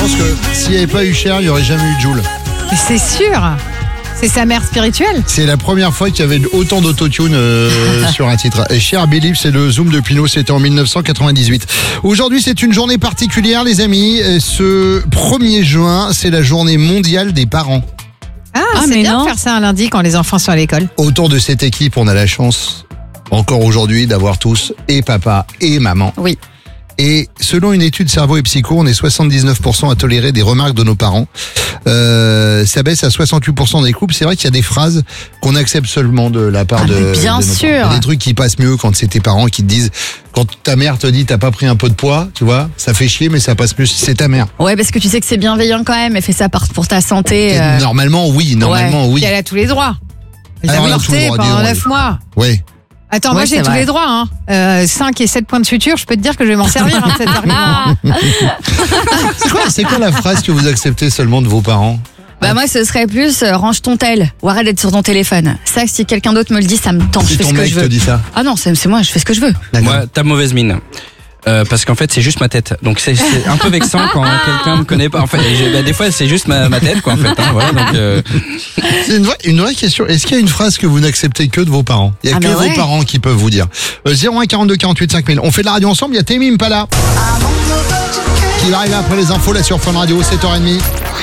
pense que s'il n'y avait pas eu Cher, il n'y aurait jamais eu Jul. C'est sûr. C'est sa mère spirituelle. C'est la première fois qu'il y avait autant d'autotune sur un titre. Et Cher Believe, c'est le Zoom de Pinot, c'était en 1998. Aujourd'hui, c'est une journée particulière, les amis. Ce 1er juin, c'est la journée mondiale des parents. C'est mais bien non. de faire ça un lundi quand les enfants sont à l'école. Autour de cette équipe, on a la chance, encore aujourd'hui, d'avoir tous et papa et maman. Oui. Et selon une étude Cerveau et Psycho, on est 79% à tolérer des remarques de nos parents. Ça baisse à 68% des couples. C'est vrai qu'il y a des phrases qu'on accepte seulement de la part de bien de nos sûr. parents. Il y a des trucs qui passent mieux quand c'est tes parents qui te disent, quand ta mère te dit t'as pas pris un peu de poids, tu vois, ça fait chier mais ça passe mieux si c'est ta mère. Ouais, parce que tu sais que c'est bienveillant quand même. Elle fait ça pour ta santé. Normalement oui. Puis elle a tous les droits. Elle Alors, a elle a tous les avorté droits, pendant dis donc, 9 mois. Oui. Attends, Ouais, moi j'ai c'est tous vrai. les droits. 5 et 7 points de suture, je peux te dire que je vais m'en servir de cet argument. C'est quoi la phrase que vous acceptez seulement de vos parents? Bah moi ce serait plus range ton tel ou arrête d'être sur ton téléphone. Ça si quelqu'un d'autre me le dit ça me tente, je Si fais ton ce que mec je te veux. dit ça. Ah non c'est moi, je fais ce que je veux. D'accord. Moi, t'as mauvaise mine. Parce qu'en fait, c'est juste ma tête. Donc c'est un peu vexant quand quelqu'un me connaît pas. En fait, des fois, c'est juste ma tête, quoi. En fait, hein, voilà. Donc, C'est une vraie question. Est-ce qu'il y a une phrase que vous n'acceptez que de vos parents? Il y a Ah, que mais vos ouais. parents qui peuvent vous dire. 01 42 48 5000. On fait de la radio ensemble. Il y a Temi Impala qui va arriver après les infos là sur Fun Radio, 7h30.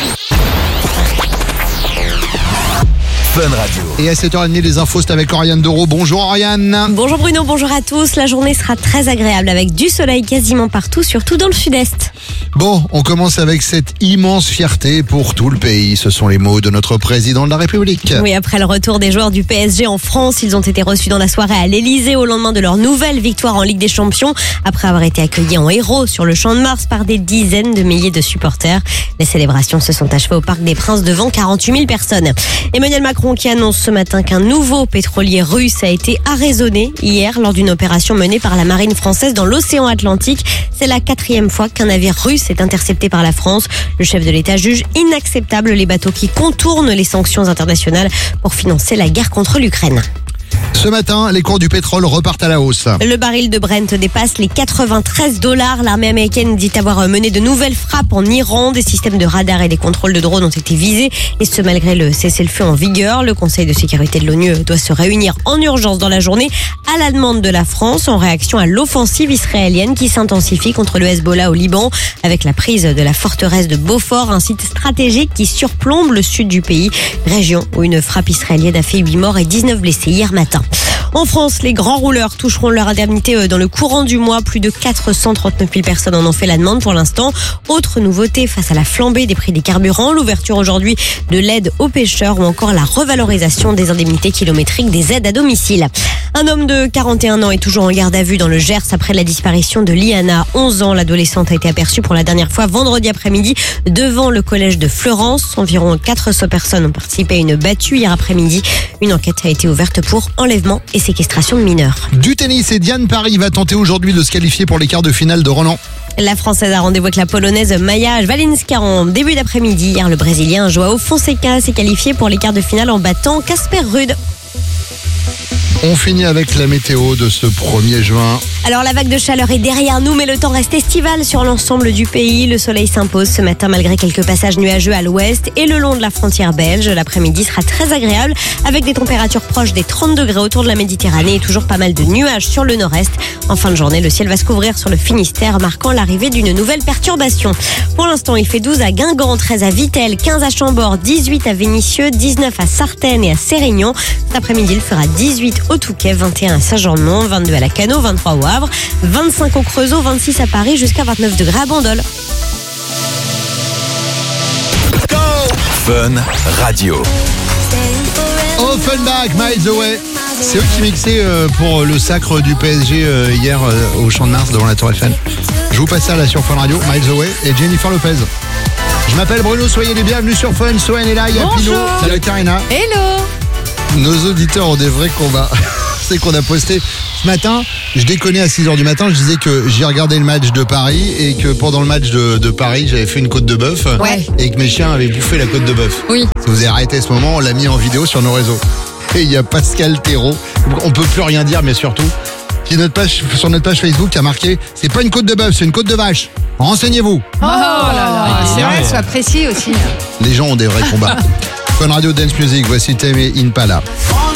Fun Radio. Et à 7h30, les infos, c'est avec Oriane Doro. Bonjour Oriane. Bonjour Bruno, bonjour à tous. La journée sera très agréable avec du soleil quasiment partout, surtout dans le sud-est. Bon, on commence avec cette immense fierté pour tout le pays. Ce sont les mots de notre président de la République. Oui, après le retour des joueurs du PSG en France, ils ont été reçus dans la soirée à l'Elysée au lendemain de leur nouvelle victoire en Ligue des Champions, après avoir été accueillis en héros sur le Champ de Mars par des dizaines de milliers de supporters. Les célébrations se sont achevées au Parc des Princes devant 48 000 personnes. Emmanuel Macron qui annonce ce matin qu'un nouveau pétrolier russe a été arraisonné hier lors d'une opération menée par la marine française dans l'océan Atlantique. C'est la 4e fois qu'un navire russe est intercepté par la France. Le chef de l'État juge inacceptable les bateaux qui contournent les sanctions internationales pour financer la guerre contre l'Ukraine. Ce matin, les cours du pétrole repartent à la hausse. Le baril de Brent dépasse les $93. L'armée américaine dit avoir mené de nouvelles frappes en Iran. Des systèmes de radar et des contrôles de drones ont été visés. Et ce, malgré le cessez-le-feu en vigueur. Le Conseil de sécurité de l'ONU doit se réunir en urgence dans la journée à la demande de la France en réaction à l'offensive israélienne qui s'intensifie contre le Hezbollah au Liban avec la prise de la forteresse de Beaufort, un site stratégique qui surplombe le sud du pays, région où une frappe israélienne a fait 8 morts et 19 blessés hier matin. En France, les grands rouleurs toucheront leur indemnité dans le courant du mois. Plus de 439 000 personnes en ont fait la demande pour l'instant. Autre nouveauté face à la flambée des prix des carburants, l'ouverture aujourd'hui de l'aide aux pêcheurs ou encore la revalorisation des indemnités kilométriques des aides à domicile. Un homme de 41 ans est toujours en garde à vue dans le Gers après la disparition de Liana. 11 ans, l'adolescente a été aperçue pour la dernière fois vendredi après-midi devant le collège de Fleurance. Environ 400 personnes ont participé à une battue hier après-midi. Une enquête a été ouverte pour enlèvement et séquestration de mineurs. Du tennis, et Diane Paris va tenter aujourd'hui de se qualifier pour les quarts de finale de Roland. La Française a rendez-vous avec la Polonaise Maja Walinska en début d'après-midi. Hier, le Brésilien João Fonseca s'est qualifié pour les quarts de finale en battant Casper Ruud. On finit avec la météo de ce 1er juin. Alors la vague de chaleur est derrière nous, mais le temps reste estival sur l'ensemble du pays. Le soleil s'impose ce matin malgré quelques passages nuageux à l'ouest et le long de la frontière belge. L'après-midi sera très agréable avec des températures proches des 30 degrés autour de la Méditerranée et toujours pas mal de nuages sur le nord-est. En fin de journée, le ciel va se couvrir sur le Finistère, marquant l'arrivée d'une nouvelle perturbation. Pour l'instant, il fait 12 à Guingamp, 13 à Vittel, 15 à Chambord, 18 à Vénissieux, 19 à Sartène et à Sérignan. Cet après-midi, il fera 18 au Touquet, 21 à Saint-Jean-de-Mont, 22 à la Cano, 23 au Havre, 25 au Creusot, 26 à Paris, jusqu'à 29 degrés à Bandol. Fun Radio. Offenbach, Miles Away. C'est eux qui mixaient pour le sacre du PSG hier au Champ de Mars devant la Tour Eiffel. Je vous passe ça là sur Fun Radio, Miles Away et Jennifer Lopez. Je m'appelle Bruno, soyez les bienvenus sur Fun. Soen est là, il y a Pino, il y a Karina. Hello. Nos auditeurs ont des vrais combats. C'est qu'on a posté ce matin, je déconnais à 6h du matin, je disais que j'ai regardé le match de Paris et que pendant le match de Paris, j'avais fait une côte de bœuf et que mes chiens avaient bouffé la côte de bœuf. Oui. Si vous avez arrêté ce moment, on l'a mis en vidéo sur nos réseaux. Et il y a Pascal Thérault, on peut plus rien dire, mais surtout, qui sur notre page Facebook a marqué « C'est pas une côte de bœuf, c'est une côte de vache. Renseignez-vous ». Oh là là. c'est bien, vrai, mais- sois précis aussi. Les gens ont des vrais combats. Fun Radio Dance Music, voici Tame Impala.